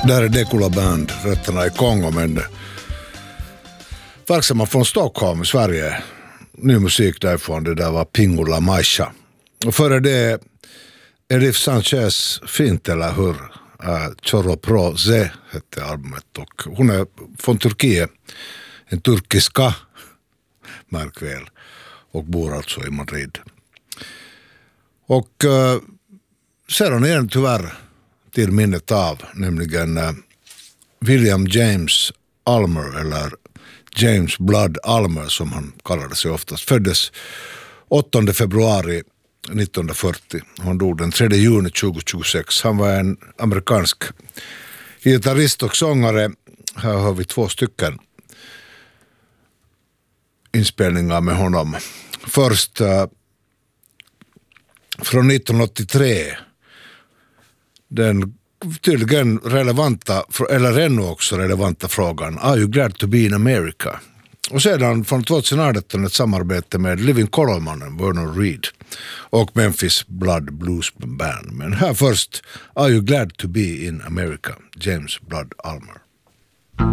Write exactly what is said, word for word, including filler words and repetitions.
Där är Dekula Band, rötterna i Kongo, men verksamma från Stockholm i Sverige. Ny musik därifrån, det där var Pingula Maisha. Och före det Elif Sanchez, fint eller hur? Uh, Choro Pro Ze hette albumet, och hon är från Turkiet, en turkiska, märk väl, och bor alltså i Madrid. Och uh, sedan är den tyvärr till minnet av, nämligen uh, William James Ulmer, eller James Blood Ulmer som han kallade sig oftast, föddes åttonde februari nittonhundrafyrtio. Han dog den tredje juni tjugohundratjugosex. Han var en amerikansk gitarrist och sångare. Här har vi två stycken inspelningar med honom. Först uh, från nittonhundraåttiotre, den tydligen relevanta, eller ännu också relevanta frågan Are you glad to be in America? Och sedan från tjugoarton ett samarbete med Living Colour-mannen Vernon Reid och Memphis Blood Blues Band. Men här först Are you glad to be in America? James Blood Ulmer.